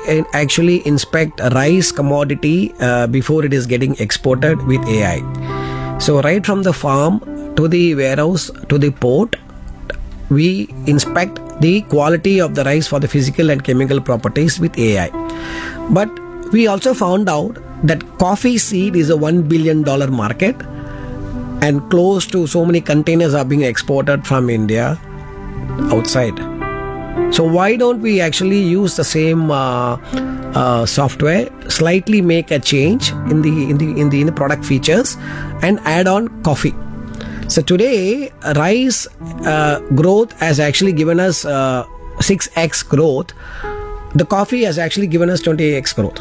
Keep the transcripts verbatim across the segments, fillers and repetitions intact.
uh, actually inspect rice commodity uh, before it is getting exported with A I. So right from the farm to the warehouse to the port, we inspect the quality of the rice for the physical and chemical properties with A I. But we also found out that coffee seed is a one billion dollars market, and close to so many containers are being exported from India outside. So why don't we actually use the same uh, uh, software, slightly make a change in the in the in the in the product features, and add on coffee. So today, rice uh, growth has actually given us uh, six x growth. The coffee has actually given us twenty x growth.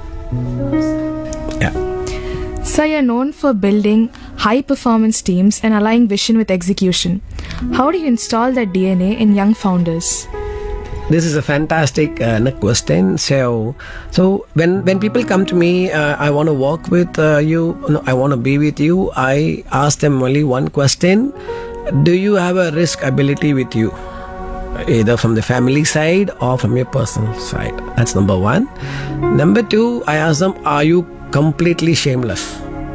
Yeah. So you're known for building high-performance teams and aligning vision with execution. How do you install that D N A in young founders? This is a fantastic uh, question. So, so when when people come to me, uh, I want to work with uh, you. No, I want to be with you. I ask them only one question: do you have a risk ability with you, either from the family side or from your personal side? That's number one. Number two, I ask them: are you completely shameless?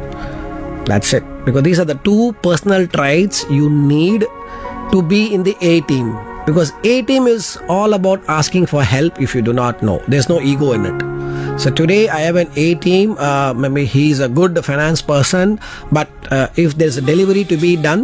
That's it. Because these are the two personal traits you need to be in the A team. Because A team is all about asking for help if you do not know. There's no ego in it. So today I have an A team. Uh, maybe he's a good finance person, but uh, if there's a delivery to be done,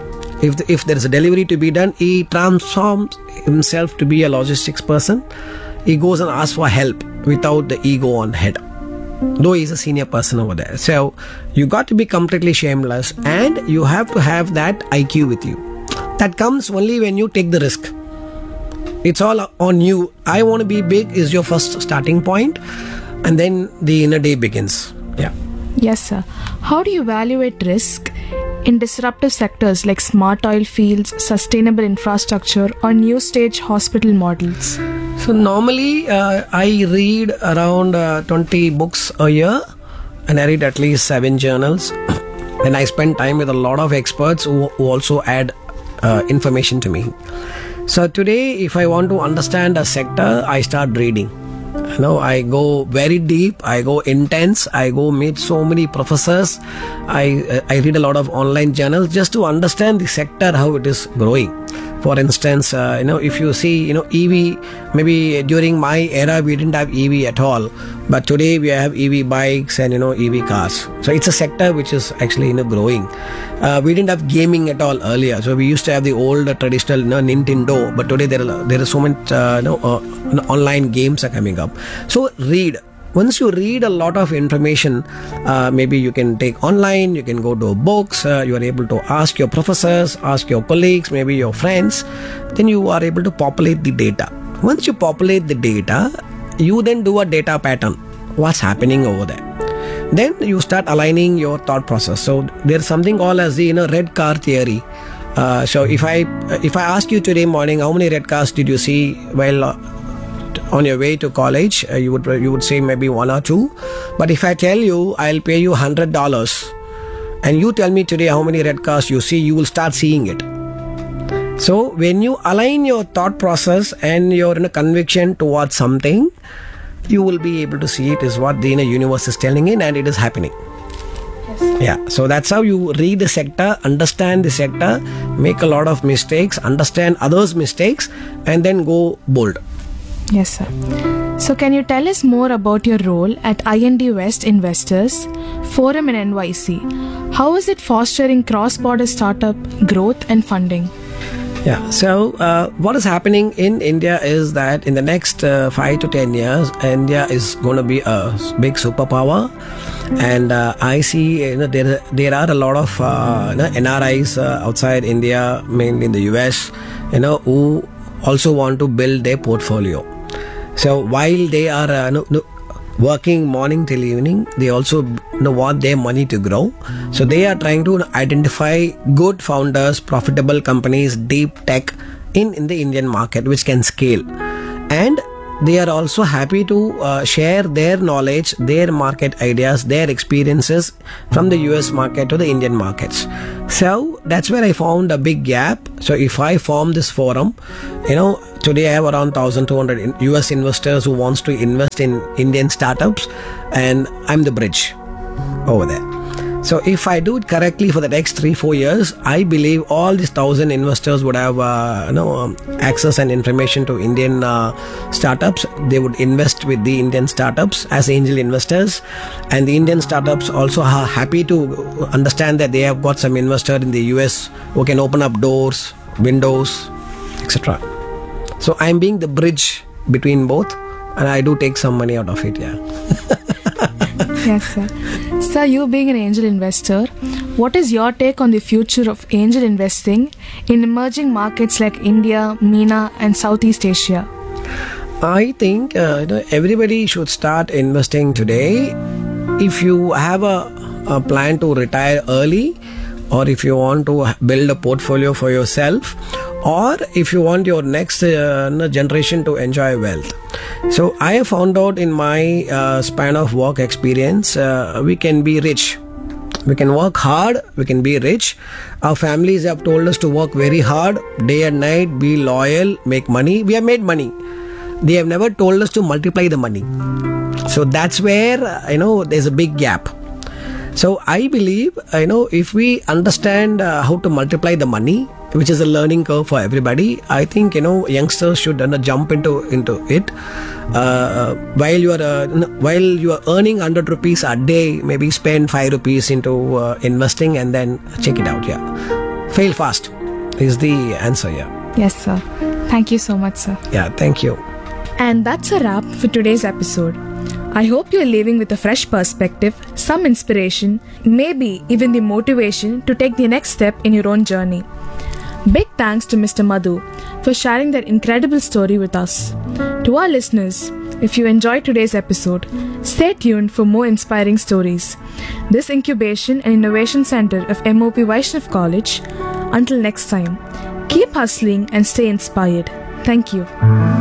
if the, if there's a delivery to be done, he transforms himself to be a logistics person. He goes and asks for help without the ego on head, though he's a senior person over there. So you got to be completely shameless, and you have to have that I Q with you. That comes only when you take the risk. It's all on you. I want to be big is your first starting point, and then the inner day begins. Yeah. Yes, sir. How do you evaluate risk in disruptive sectors like smart oil fields, sustainable infrastructure, or new stage hospital models? So normally uh, I read around uh, twenty books a year, and I read at least seven journals. And I spend time with a lot of experts who, who also add uh, information to me. So today, if I want to understand a sector, I start reading. You know, I go very deep, I go intense, I go meet so many professors. I I read a lot of online journals just to understand the sector, how it is growing. For instance, uh, you know, if you see, you know, E V, maybe during my era we didn't have E V at all, but today we have E V bikes and, you know, E V cars. So it's a sector which is actually, you know, growing. Uh, we didn't have gaming at all earlier, so we used to have the old uh, traditional, you know, Nintendo, but today there are there are so many uh, you know, uh, you know, online games are coming up. So read. Once you read a lot of information, uh, maybe you can take online, you can go to books, uh, you are able to ask your professors, ask your colleagues, maybe your friends, then you are able to populate the data. Once you populate the data, you then do a data pattern. What's happening over there? Then you start aligning your thought process. So there's something called as the, you know, red car theory. Uh, so if I if I ask you today morning, how many red cars did you see while uh, on your way to college, uh, you would you would say maybe one or two. But if I tell you I'll pay you one hundred dollars and you tell me today how many red cars you see, you will start seeing it. So when you align your thought process and your, you know, conviction towards something, you will be able to see it is what the, you know, universe is telling in, and it is happening. Yes. Yeah, so that's how you read the sector, understand the sector, make a lot of mistakes, understand others' mistakes, and then go bold. Yes, sir. So can you tell us more about your role at I N D West Investors Forum in N Y C? How is it fostering cross-border startup growth and funding? Yeah, so uh, what is happening in India is that in the next uh, five to ten years, India is going to be a big superpower. And uh, I see, you know, there, there are a lot of uh, you know, N R Is uh, outside India, mainly in the U S, you know, who also want to build their portfolio. So while they are uh, no, no, working morning till evening, they also, you know, want their money to grow. So they are trying to identify good founders, profitable companies, deep tech in, in the Indian market which can scale. And they are also happy to uh, share their knowledge, their market ideas, their experiences from the U S market to the Indian markets. So that's where I found a big gap. So if I form this forum, you know, today I have around one thousand two hundred U S investors who wants to invest in Indian startups, and I'm the bridge over there. So if I do it correctly for the next three, four years, I believe all these thousand investors would have, uh, you know, um, access and information to Indian uh, startups. They would invest with the Indian startups as angel investors, and the Indian startups also are happy to understand that they have got some investor in the U S who can open up doors, windows, et cetera. So I'm being the bridge between both, and I do take some money out of it. Yeah. Yes, sir. Sir, you being an angel investor, what is your take on the future of angel investing in emerging markets like India, MENA, and Southeast Asia? I think uh, you know, everybody should start investing today. If you have a, a plan to retire early, or if you want to build a portfolio for yourself, or if you want your next uh, generation to enjoy wealth. So I have found out in my uh, span of work experience, uh, we can be rich. We can work hard, we can be rich. Our families have told us to work very hard, day and night, be loyal, make money. We have made money. They have never told us to multiply the money. So that's where, uh, you know, there's a big gap. So I believe, you know, if we understand uh, how to multiply the money, which is a learning curve for everybody, I think, you know, youngsters should uh, jump into into it. Uh, while you are uh, while you are earning one hundred rupees a day, maybe spend five rupees into uh, investing and then check it out. Yeah, fail fast is the answer. Yeah. Yes, sir. Thank you so much, sir. Yeah, thank you. And that's a wrap for today's episode. I hope you're leaving with a fresh perspective, some inspiration, maybe even the motivation to take the next step in your own journey. Big thanks to Mister Madhu for sharing that incredible story with us. To our listeners, if you enjoyed today's episode, stay tuned for more inspiring stories. This Incubation and Innovation Center of M O P Vaishnav College. Until next time, keep hustling and stay inspired. Thank you.